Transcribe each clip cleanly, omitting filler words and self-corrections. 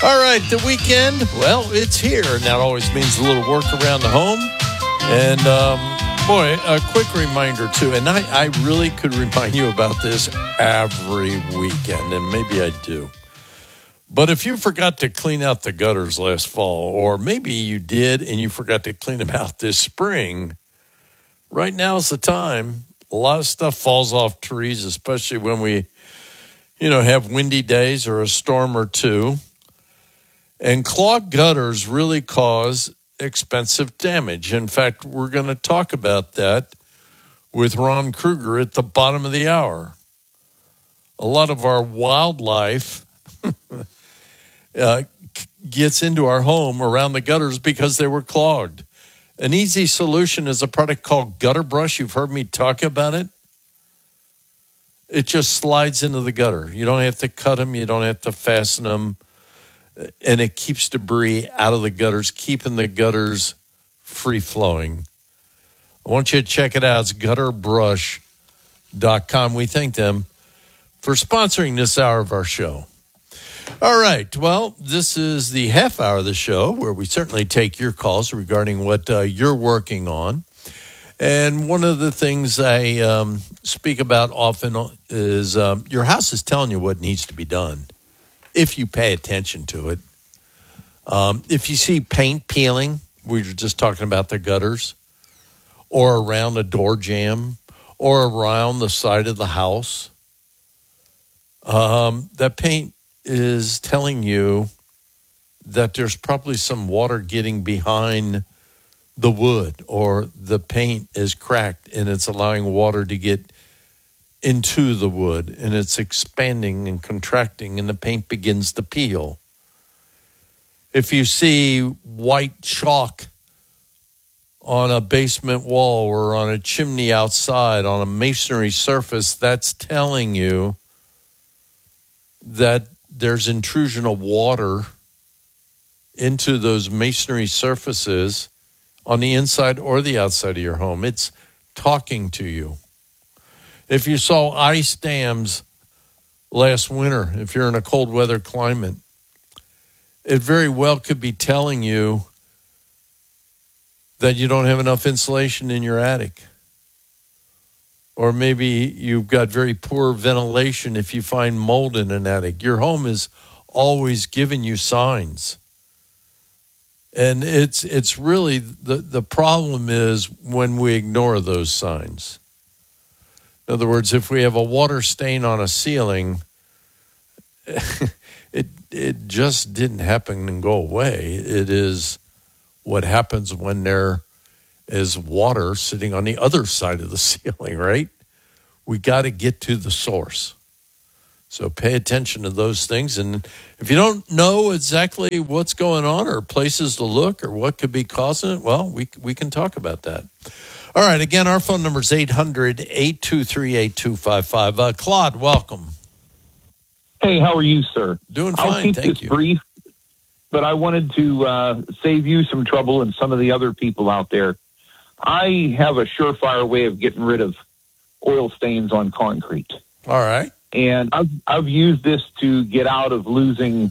All right, the weekend, well, it's here, and that always means a little work around the home. And, boy, a quick reminder, too, and I really could remind you about this every weekend, and maybe I do. But if you forgot to clean out the gutters last fall, or maybe you did and you forgot to clean them out this spring, right now's the time. A lot of stuff falls off trees, especially when we, have windy days or a storm or two. And clogged gutters really cause expensive damage. In fact, we're going to talk about that with Ron Kruger at the bottom of the hour. A lot of our wildlife gets into our home around the gutters because they were clogged. An easy solution is a product called Gutter Brush. You've heard me talk about it. It just slides into the gutter. You don't have to cut them. You don't have to fasten them. And it keeps debris out of the gutters, keeping the gutters free-flowing. I want you to check it out. It's gutterbrush.com. We thank them for sponsoring this hour of our show. All right. Well, this is the half hour of the show where we certainly take your calls regarding what you're working on. And one of the things I speak about often is your house is telling you what needs to be done if you pay attention to it. If you see paint peeling, we were just talking about the gutters, or around a door jamb, or around the side of the house, that paint is telling you that there's probably some water getting behind the wood, or the paint is cracked and it's allowing water to get into the wood, and it's expanding and contracting, and the paint begins to peel. If you see white chalk on a basement wall or on a chimney outside on a masonry surface, that's telling you that there's intrusion of water into those masonry surfaces on the inside or the outside of your home. It's talking to you. If you saw ice dams last winter, if you're in a cold weather climate, it very well could be telling you that you don't have enough insulation in your attic. Or maybe you've got very poor ventilation if you find mold in an attic. Your home is always giving you signs. And it's really, the problem is when we ignore those signs. In other words, if we have a water stain on a ceiling, it just didn't happen and go away. It is what happens when there is water sitting on the other side of the ceiling, right? We got to get to the source. So pay attention to those things. And if you don't know exactly what's going on or places to look or what could be causing it, well, we can talk about that. All right. Again, our phone number is 800-823-8255. Claude, welcome. Hey, how are you, sir? Doing fine, I'll keep thank this you. brief, but I wanted to save you some trouble and some of the other people out there. I have a surefire way of getting rid of oil stains on concrete. All right. And I've used this to get out of losing,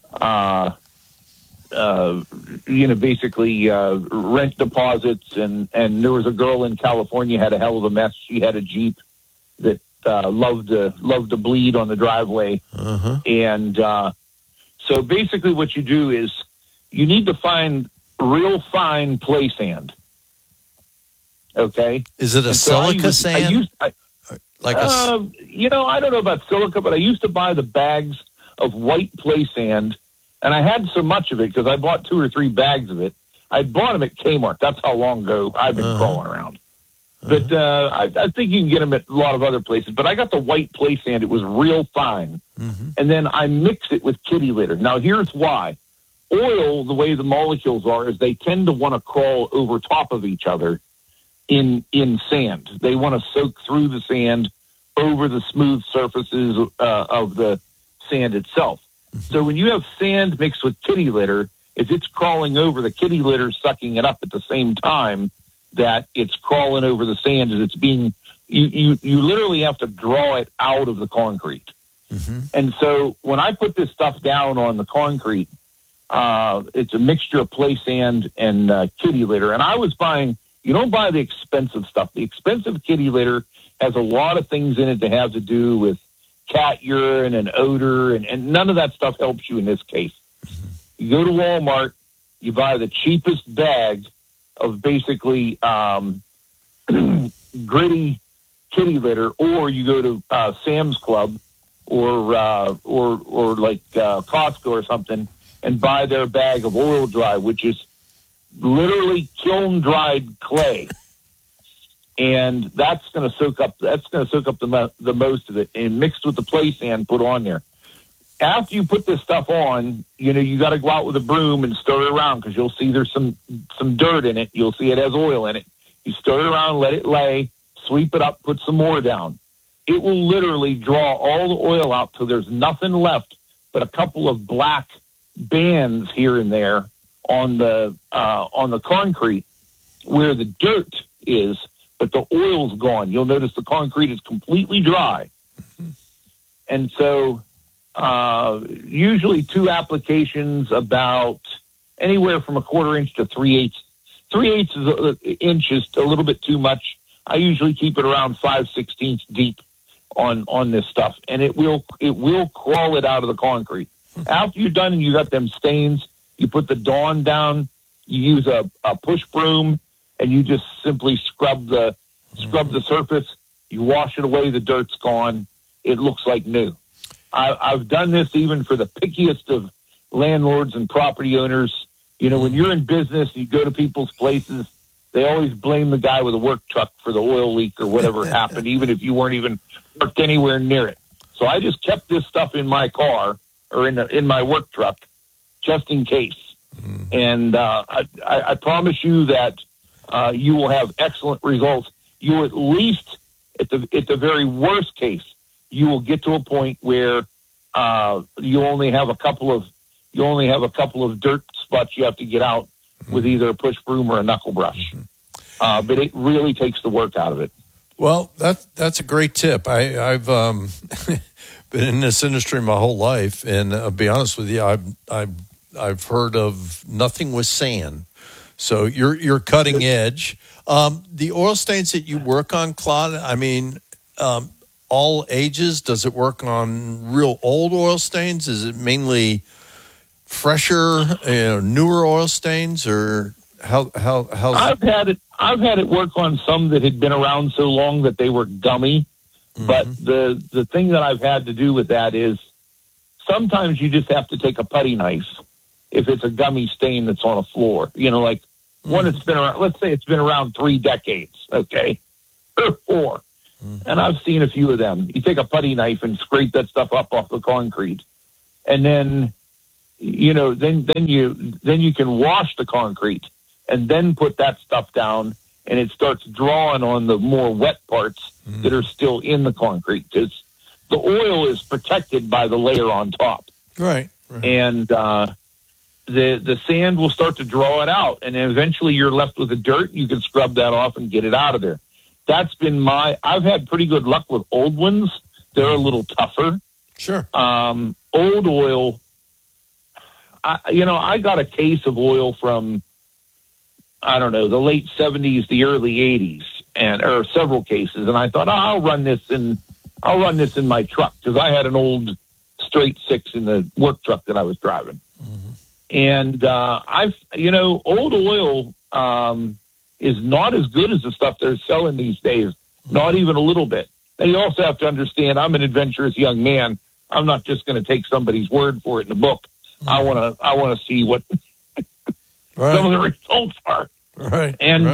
basically rent deposits. And there was a girl in California had a hell of a mess. She had a Jeep that loved to bleed on the driveway. Uh-huh. And so basically what you do is you need to find real fine play sand. Okay. Is it a silica sand? I don't know about silica, but I used to buy the bags of white play sand, and I had so much of it because I bought 2 or 3 bags of it. I bought them at Kmart. That's how long ago I've been crawling around. But I think you can get them at a lot of other places. But I got the white play sand. It was real fine. Mm-hmm. And then I mix it with kitty litter. Now, here's why. Oil, the way the molecules are, is they tend to want to crawl over top of each other in sand. They want to soak through the sand over the smooth surfaces of the sand itself. Mm-hmm. So when you have sand mixed with kitty litter, if it's crawling over, the kitty litter sucking it up at the same time that it's crawling over the sand as it's being, you literally have to draw it out of the concrete. Mm-hmm. And so when I put this stuff down on the concrete, it's a mixture of play sand and kitty litter. And I was buying, you don't buy the expensive stuff. The expensive kitty litter has a lot of things in it that have to do with cat urine and odor, and none of that stuff helps you in this case. You go to Walmart, you buy the cheapest bag of basically gritty kitty litter, or you go to Sam's Club or like Costco or something and buy their bag of Oil Dry, which is literally kiln dried clay. And that's going to soak up the most of it, and mixed with the play sand put on there. After you put this stuff on, you got to go out with a broom and stir it around, because you'll see there's some dirt in it. You'll see it has oil in it. You stir it around, let it lay, sweep it up, put some more down. It will literally draw all the oil out till there's nothing left but a couple of black bands here and there on the concrete where the dirt is. But the oil's gone. You'll notice the concrete is completely dry. And so usually 2 applications, about anywhere from 1/4 inch to 3/8. 3/8 inch is a little bit too much. I usually keep it around 5/16 deep on this stuff, and it will crawl it out of the concrete. After you're done and you got them stains, you put the Dawn down, you use a push broom, and you just simply scrub the surface. You wash it away, the dirt's gone. It looks like new. I've done this even for the pickiest of landlords and property owners. When you're in business, you go to people's places, they always blame the guy with a work truck for the oil leak or whatever happened, even if you weren't even parked anywhere near it. So I just kept this stuff in my car or in my work truck just in case. And I promise you that you will have excellent results. You at least, at the very worst case, you will get to a point where you only have a couple of dirt spots you have to get out with either a push broom or a knuckle brush. But it really takes the work out of it. Well, that's a great tip. I've been in this industry my whole life, and I'll be honest with you, I've heard of nothing with sand. So you're cutting edge. The oil stains that you work on, Claude, I mean, all ages? Does it work on real old oil stains? Is it mainly fresher, newer oil stains, or how? I've had it work on some that had been around so long that they were gummy. Mm-hmm. But the thing that I've had to do with that is sometimes you just have to take a putty knife if it's a gummy stain that's on a floor. Like one that's been around. Let's say it's been around 3 decades, okay, or 4. And I've seen a few of them. You take a putty knife and scrape that stuff up off the concrete, and then then you can wash the concrete and then put that stuff down, and it starts drawing on the more wet parts that are still in the concrete, because the oil is protected by the layer on top. Right. And the sand will start to draw it out, and then eventually you're left with the dirt. You can scrub that off and get it out of there. That's been I've had pretty good luck with old ones. They're a little tougher. Sure. Old oil, I got a case of oil from, I don't know, the late 70s, the early 80s, or several cases. And I thought, I'll run this in my truck, because I had an old straight 6 in the work truck that I was driving. And old oil is not as good as the stuff they're selling these days, not even a little bit. And you also have to understand, I'm an adventurous young man. I'm not just going to take somebody's word for it in the book. I want to see what some of the results are. Right. And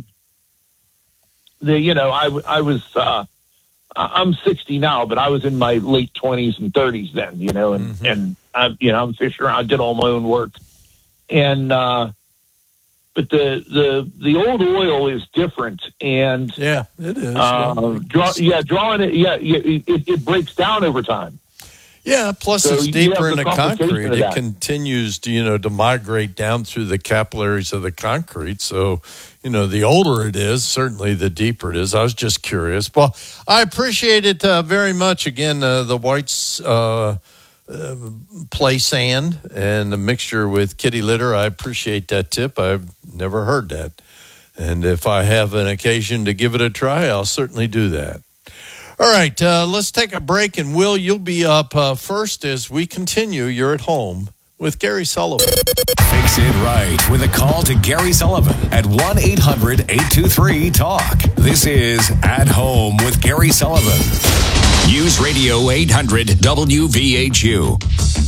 I'm 60 now, but I was in my late 20s and 30s then. And I'm fishing around. I did all my own work, and but the old oil is different, and yeah, it is. Drawing it breaks down over time. Yeah, plus so it's deeper in the concrete. It continues to migrate down through the capillaries of the concrete. So, the older it is, certainly the deeper it is. I was just curious. Well, I appreciate it very much. Again, the White's play sand and a mixture with kitty litter. I appreciate that tip. I've never heard that. And if I have an occasion to give it a try, I'll certainly do that. All right, let's take a break. And, Will, you'll be up first as we continue. You're at home with Gary Sullivan. Fix it right with a call to Gary Sullivan at 1-800-823-TALK. This is At Home with Gary Sullivan. News Radio 800 WVHU.